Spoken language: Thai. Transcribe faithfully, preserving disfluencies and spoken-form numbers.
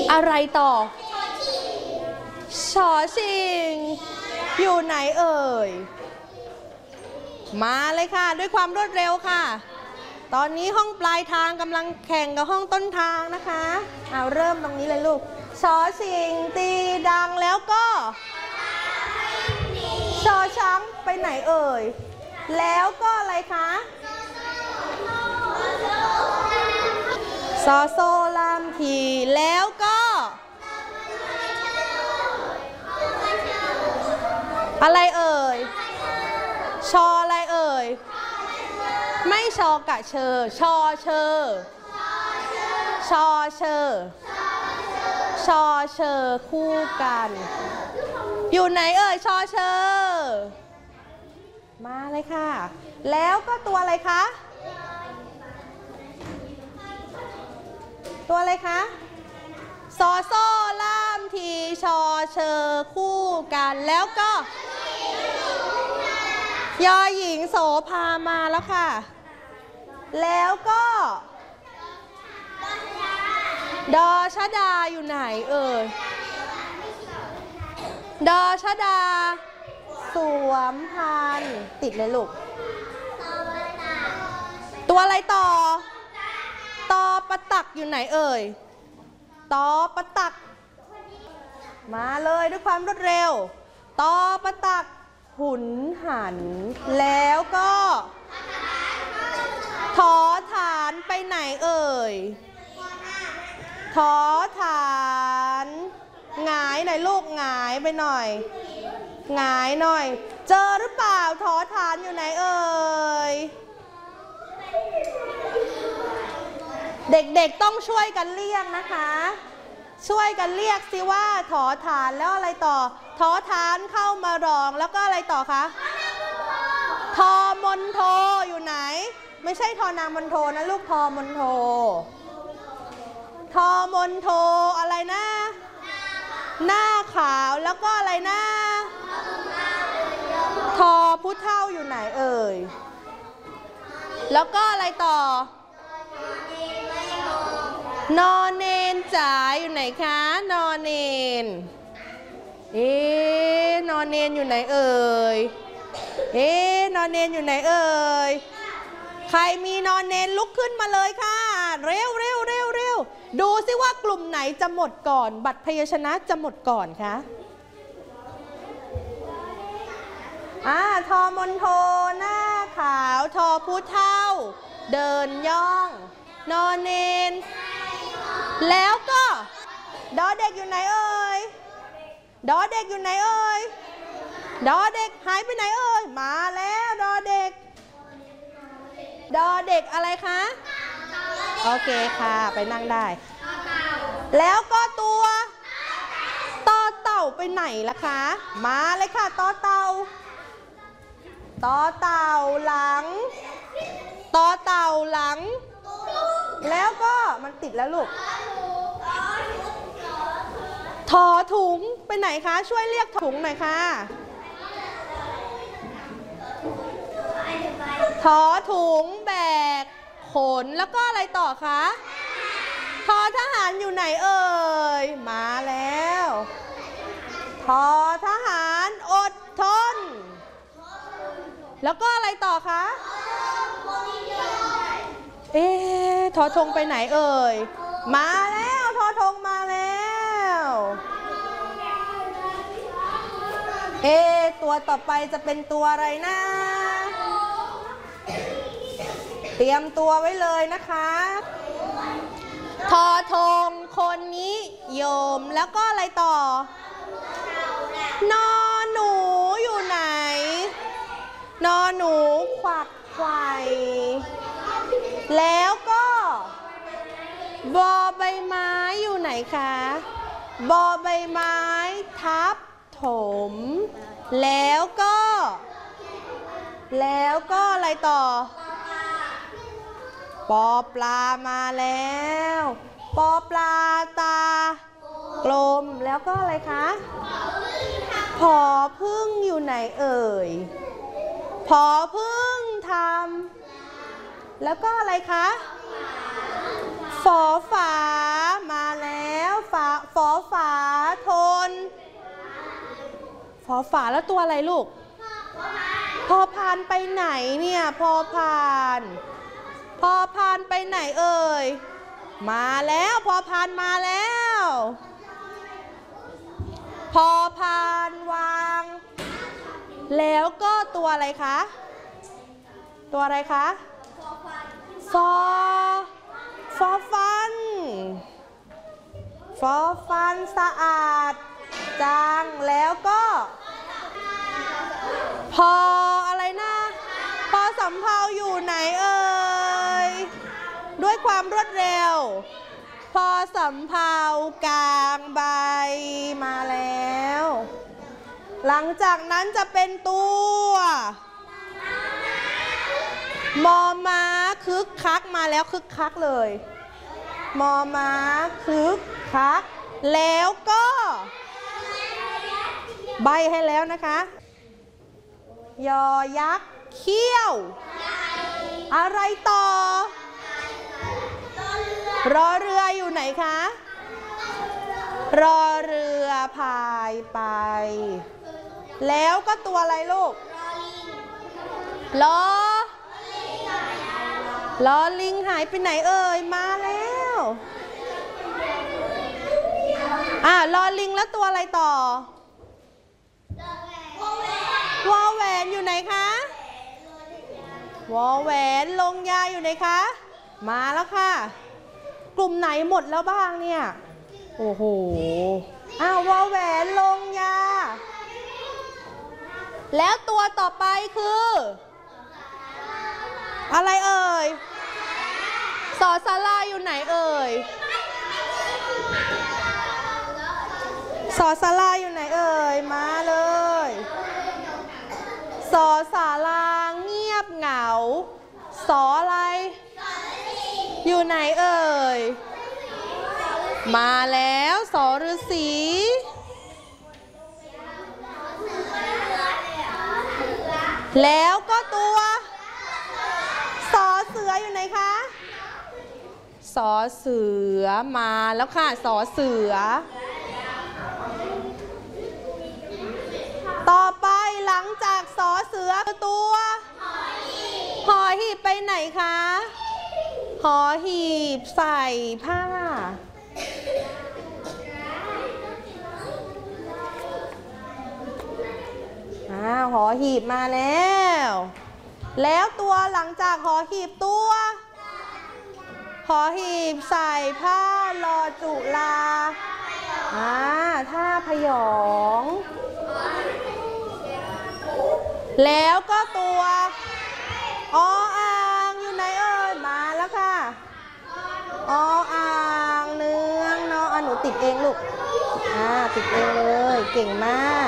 อะไรต่อชอชิงอยู่ไหนเอ่ยมาเลยค่ะด้วยความรวดเร็วค่ะตอนนี้ห้องปลายทางกำลังแข่งกับห้องต้นทางนะคะเอาเริ่มตรงนี้เลยลูกชอชิงตีดังแล้วก็ชอช้างไปไหนเอ่ยแล้วก็อะไรคะซอโซลามทีแล้วก็อะไรเอ่ยชออะไรเอ่ยไม่ชอกะเชอชอเชอชอเชอชอเชอคู่กันอยู่ไหนเอ่ยชอเชอมาเลยค่ะแล้วก็ตัวอะไรคะตัวอะไรคะซอโซล่ามทีชอเชอคู่กันแล้วก็ยอหญิงโสภามาแล้วค่ะแล้วก็ดอชดาอยู่ไหนเอ่ยดอชดาสวมพันติดเลยลูกตัวอะไรต่อตอปะตักอยู่ไหนเอ่ยตอปะตักมาเลยด้วยความรวดเร็วตอปะตักหุนหันแล้วก็ทอฐานไปไหนเอ่ยทอฐานหงายหน่อยลูกหงายไปหน่อยหงายหน่อยเจอหรือเปล่าทอฐานอยู่ไหนเอ่ยเด็กๆต้องช่วยกันเรียกนะคะช่วยกันเรียกสิว่าถอฐานแล้วอะไรต่อถอฐานเข้ามารองแล้วก็อะไรต่อคะทอมนโทอยู่ไหนไม่ใช่ทอนางมนโทนะลูกทอมนโททอมนโทอะไรนะหน้าขาวแล้วก็อะไรนะทอผู้เฒ่าอยู่ไหนเอ่ยแล้วก็อะไรต่อนอนเนนจ๋าอยู่ไหนคะนอนเนนเอ๊ะนอนเนนอยู่ไหนเอ่ยเอ๊ะนอนเนนอยู่ไหนเอ่ยใครมีนอนเนนลุกขึ้นมาเลยค่ะเร็วเร็วเร็วเร็วดูซิว่ากลุ่มไหนจะหมดก่อนบัตรพยัญชนะจะหมดก่อนคะอ่าทอมนโทหน้าขาวทอผู้เฒ่าเดินย่องนอนเนนแล้วก็ดอเด็กอยู่ไหนเอ่ยดอเด็กอยู่ไหนเอ่ยดอเด็กหายไปไหนเอ่ยมาแล้วดอเด็กดอเด็กอะไรคะโอเคค่ะไปนั่งได้แล้วก็ตัวต่อเต่าไปไหนล่ะคะมาเลยค่ะต่อเต่าต่อเต่าหลังต่อเต่าหลังแล้วก็มันติดแล้วลูกถอถุงไปไหนคะช่วยเรียกถุงหน่อยค่ะถอถุงแบกขนแล้วก็อะไรต่อคะทอทหารอยู่ไหนเอ่ยมาแล้วทอทหารอดทนแล้วก็อะไรต่อคะเอ๊ะทอธงไปไหนเอ่ยมาแล้วทอธงมาแล้วเอ๊ะตัวต่อไปจะเป็นตัวอะไรนะเตรียมตัวไว้เลยนะคะทอธงคนนี้โยมแล้วก็อะไรต่อนอหนูอยู่ไหนนอหนูขวักไขว่แล้วก็บอใบไม้อยู่ไหนคะบอใบไม้ทับถมแล้วก็แล้วก็อะไรต่อปอปลามาแล้วปอปลาตากลมแล้วก็อะไรคะผอพึ่งอยู่ไหนเอ่ยผอพึ่งทำแล้วก็อะไรคะฝอฝามาแล้วฝาฝอฝาแล้วตัวอะไรลูกพอพานไปไหนเนี่ยพอพานพอพานไปไหนเอ่ยมาแล้วพอพานมาแล้วพอพานวางแล้วก็ตัวอะไรคะตัวอะไรคะฟอฟอฟันฟอฟันสะอาดจังแล้วก็พออะไรนะพอสำเภาอยู่ไหนเอ่ยด้วยความรวดเร็วพอสำเภากลางใบมาแล้วหลังจากนั้นจะเป็นตัวมอม้าคึกคักมาแล้วคึกคักเลยมอม้าคึกคักแล้วก็ใบให้แล้วนะคะยอยักษ์เขี้ยวอะไรต่อรอเรืออยู่ไหนคะรอเรือพายไปแล้วก็ตัวอะไรลูกลอลอลิงหายไปไหนเอ่ยมาแล้วอ่ะลอลิงแล้วตัวอะไรต่อวอแหวนอยู่ไหนคะวอแหวนลงยาอยู่ไหนคะมาแล้วค่ะกลุ่มไหนหมดแล้วบ้างเนี่ยโอ้โหอ้าววอแหวนลงยาแล้วตัวต่อไปคืออะไรเอ่ยสอศาลาอยู่ไหนเอ่ยสอศาลาอยู่ไหนเอ่ยมาเลยสอศาลาเงียบเหงาสออะไรอยู่ไหนเอ่ยมาแล้วสอฤาษีแล้วก็ตัวสอเสืออยู่ไหนคะสอเสือมาแล้วค่ะสอเสือต่อไปหลังจากสอเสือตัวหอหีบไปไหนคะหอหีบใส่ผ้าอ่าหอหีบมาแล้วแล้วตัวหลังจากหอหีบตัวหอหีบใส่ผ้ารอจุฬาอ่าท่าพยองแล้วก็ตัวออ่างอยู่ไหนเอ่ยมาแล้วค่ะออ่างเนื้องเนาะหนูติดเองลูกอ่าติดเองเลยเก่งมาก